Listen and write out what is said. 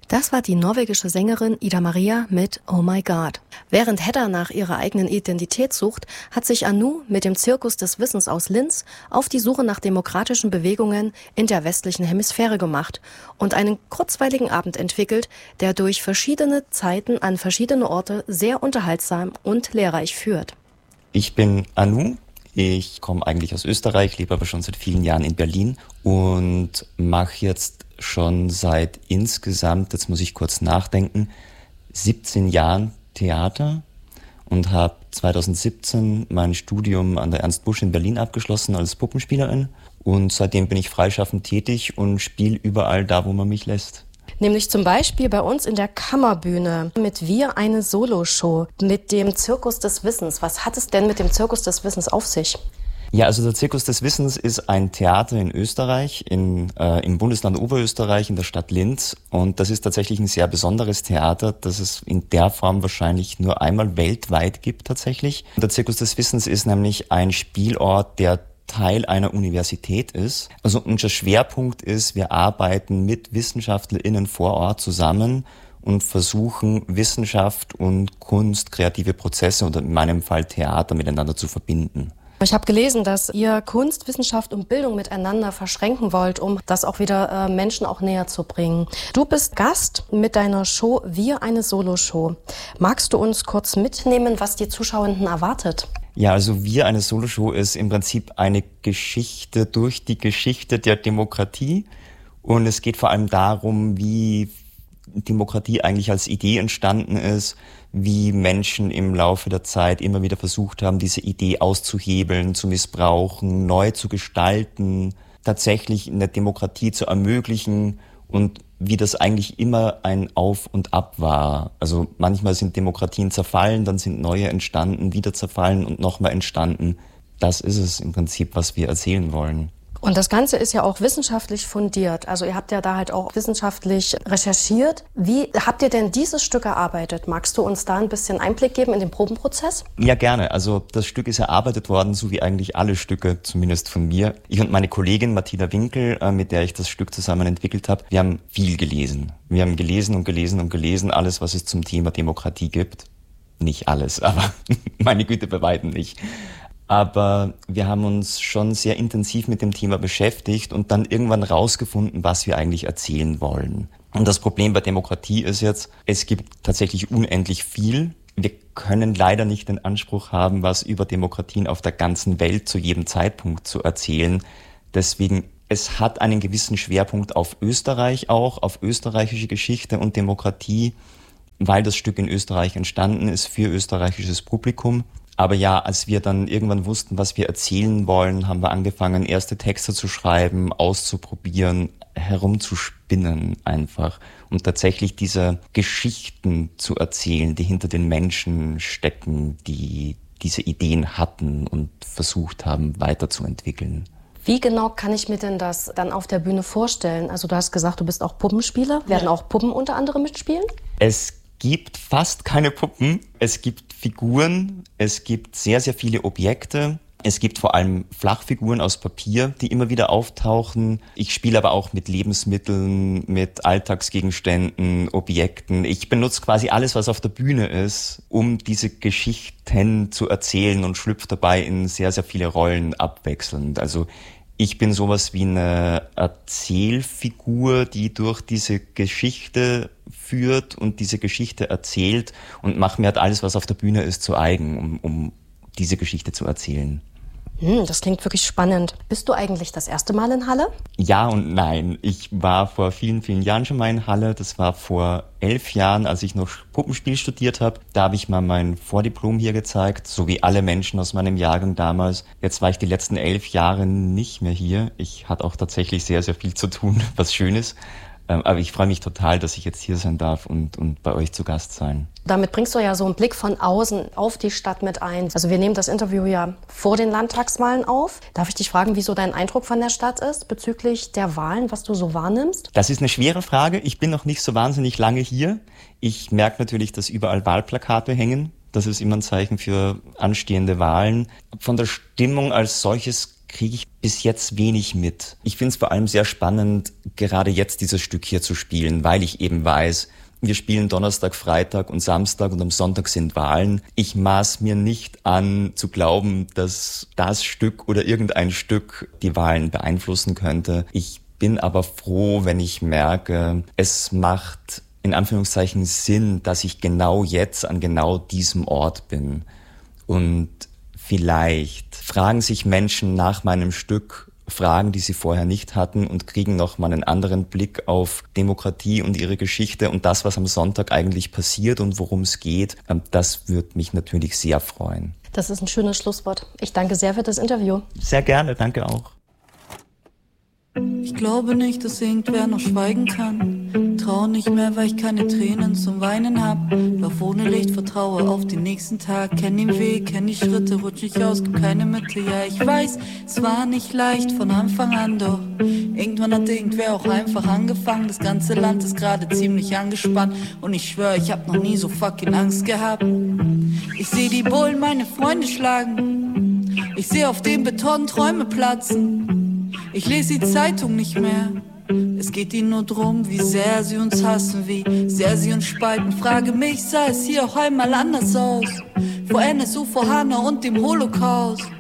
Das war die norwegische Sängerin Ida Maria mit Oh My God. Während Hedda nach ihrer eigenen Identität sucht, hat sich Anu mit dem Zirkus des Wissens aus Linz auf die Suche nach demokratischen Bewegungen in der westlichen Hemisphäre gemacht und einen kurzweiligen Abend entwickelt, der durch verschiedene Zeiten an verschiedene Orte sehr unterhaltsam und lehrreich führt. Ich bin Anu. Ich komme eigentlich aus Österreich, lebe aber schon seit vielen Jahren in Berlin und mache jetzt schon seit insgesamt, jetzt muss ich kurz nachdenken, 17 Jahren Theater und habe 2017 mein Studium an der Ernst Busch in Berlin abgeschlossen als Puppenspielerin und seitdem bin ich freischaffend tätig und spiele überall da, wo man mich lässt. Nämlich zum Beispiel bei uns in der Kammerbühne mit Wir eine Soloshow mit dem Zirkus des Wissens. Was hat es denn mit dem Zirkus des Wissens auf sich? Ja, also der Zirkus des Wissens ist ein Theater in Österreich, im Bundesland Oberösterreich, in der Stadt Linz. Und das ist tatsächlich ein sehr besonderes Theater, das es in der Form wahrscheinlich nur einmal weltweit gibt tatsächlich. Der Zirkus des Wissens ist nämlich ein Spielort, der Teil einer Universität ist. Also unser Schwerpunkt ist, wir arbeiten mit WissenschaftlerInnen vor Ort zusammen und versuchen, Wissenschaft und Kunst, kreative Prozesse oder in meinem Fall Theater miteinander zu verbinden. Ich habe gelesen, dass ihr Kunst, Wissenschaft und Bildung miteinander verschränken wollt, um das auch wieder Menschen auch näher zu bringen. Du bist Gast mit deiner Show Wir eine Soloshow. Magst du uns kurz mitnehmen, was die Zuschauenden erwartet? Ja, also Wir eine Soloshow ist im Prinzip eine Geschichte durch die Geschichte der Demokratie. Und es geht vor allem darum, wie Demokratie eigentlich als Idee entstanden ist, wie Menschen im Laufe der Zeit immer wieder versucht haben, diese Idee auszuhebeln, zu missbrauchen, neu zu gestalten, tatsächlich eine Demokratie zu ermöglichen und wie das eigentlich immer ein Auf und Ab war. Also manchmal sind Demokratien zerfallen, dann sind neue entstanden, wieder zerfallen und nochmal entstanden. Das ist es im Prinzip, was wir erzählen wollen. Und das Ganze ist ja auch wissenschaftlich fundiert. Also ihr habt ja da halt auch wissenschaftlich recherchiert. Wie habt ihr denn dieses Stück erarbeitet? Magst du uns da ein bisschen Einblick geben in den Probenprozess? Ja, gerne. Also das Stück ist erarbeitet worden, so wie eigentlich alle Stücke, zumindest von mir. Ich und meine Kollegin Martina Winkel, mit der ich das Stück zusammen entwickelt habe, wir haben viel gelesen. Wir haben gelesen und gelesen und gelesen, alles, was es zum Thema Demokratie gibt. Nicht alles, aber meine Güte, bei weitem nicht. Aber wir haben uns schon sehr intensiv mit dem Thema beschäftigt und dann irgendwann rausgefunden, was wir eigentlich erzählen wollen. Und das Problem bei Demokratie ist jetzt, es gibt tatsächlich unendlich viel. Wir können leider nicht den Anspruch haben, was über Demokratien auf der ganzen Welt zu jedem Zeitpunkt zu erzählen. Deswegen, es hat einen gewissen Schwerpunkt auf Österreich auch, auf österreichische Geschichte und Demokratie, weil das Stück in Österreich entstanden ist für österreichisches Publikum. Aber ja, als wir dann irgendwann wussten, was wir erzählen wollen, haben wir angefangen, erste Texte zu schreiben, auszuprobieren, herumzuspinnen einfach. Und tatsächlich diese Geschichten zu erzählen, die hinter den Menschen stecken, die diese Ideen hatten und versucht haben, weiterzuentwickeln. Wie genau kann ich mir denn das dann auf der Bühne vorstellen? Also du hast gesagt, du bist auch Puppenspieler. Werden auch Puppen unter anderem mitspielen? Es gibt fast keine Puppen. Es gibt Figuren, es gibt sehr, sehr viele Objekte. Es gibt vor allem Flachfiguren aus Papier, die immer wieder auftauchen. Ich spiele aber auch mit Lebensmitteln, mit Alltagsgegenständen, Objekten. Ich benutze quasi alles, was auf der Bühne ist, um diese Geschichten zu erzählen und schlüpfe dabei in sehr, sehr viele Rollen abwechselnd. Also ich bin sowas wie eine Erzählfigur, die durch diese Geschichte führt und diese Geschichte erzählt und mache mir halt alles, was auf der Bühne ist, zu eigen, um diese Geschichte zu erzählen. Das klingt wirklich spannend. Bist du eigentlich das erste Mal in Halle? Ja und nein. Ich war vor vielen, vielen Jahren schon mal in Halle. Das war vor 11 Jahren, als ich noch Puppenspiel studiert habe. Da habe ich mal mein Vordiplom hier gezeigt, so wie alle Menschen aus meinem Jahrgang damals. Jetzt war ich die letzten 11 Jahre nicht mehr hier. Ich hatte auch tatsächlich sehr, sehr viel zu tun, was schön ist. Aber ich freue mich total, dass ich jetzt hier sein darf und bei euch zu Gast sein. Damit bringst du ja so einen Blick von außen auf die Stadt mit ein. Also wir nehmen das Interview ja vor den Landtagswahlen auf. Darf ich dich fragen, wie so dein Eindruck von der Stadt ist bezüglich der Wahlen, was du so wahrnimmst? Das ist eine schwere Frage. Ich bin noch nicht so wahnsinnig lange hier. Ich merke natürlich, dass überall Wahlplakate hängen. Das ist immer ein Zeichen für anstehende Wahlen. Von der Stimmung als solches kriege ich bis jetzt wenig mit. Ich finde es vor allem sehr spannend, gerade jetzt dieses Stück hier zu spielen, weil ich eben weiß, wir spielen Donnerstag, Freitag und Samstag und am Sonntag sind Wahlen. Ich maß mir nicht an zu glauben, dass das Stück oder irgendein Stück die Wahlen beeinflussen könnte. Ich bin aber froh, wenn ich merke, es macht in Anführungszeichen Sinn, dass ich genau jetzt an genau diesem Ort bin. Und vielleicht fragen sich Menschen nach meinem Stück Fragen, die sie vorher nicht hatten und kriegen nochmal einen anderen Blick auf Demokratie und ihre Geschichte und das, was am Sonntag eigentlich passiert und worum es geht. Das würde mich natürlich sehr freuen. Das ist ein schönes Schlusswort. Ich danke sehr für das Interview. Sehr gerne, danke auch. Ich glaube nicht, dass irgendwer noch schweigen kann. Trau nicht mehr, weil ich keine Tränen zum Weinen hab. Lauf ohne Licht, vertraue auf den nächsten Tag. Kenn den Weg, kenn die Schritte, rutsch nicht aus, gibt keine Mitte. Ja, ich weiß, es war nicht leicht von Anfang an, doch irgendwann hat irgendwer auch einfach angefangen. Das ganze Land ist gerade ziemlich angespannt und ich schwör, ich hab noch nie so fucking Angst gehabt. Ich seh die Bullen meine Freunde schlagen. Ich seh auf dem Beton Träume platzen. Ich lese die Zeitung nicht mehr. Es geht ihnen nur drum, wie sehr sie uns hassen, wie sehr sie uns spalten. Frage mich, sah es hier auch einmal anders aus? Vor NSU, vor Hanau und dem Holocaust.